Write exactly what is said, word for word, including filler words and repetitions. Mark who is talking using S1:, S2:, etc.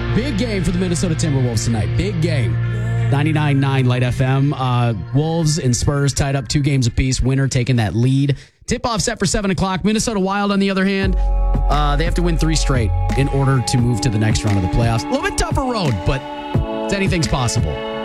S1: Big game for the Minnesota Timberwolves tonight. Big game. ninety-nine point nine Light F M. Uh, Wolves and Spurs tied up two games apiece. Winner taking that lead. Tip-off set for seven o'clock. Minnesota Wild, on the other hand, uh, they have to win three straight in order to move to the next round of the playoffs. A little bit tougher road, but anything's possible.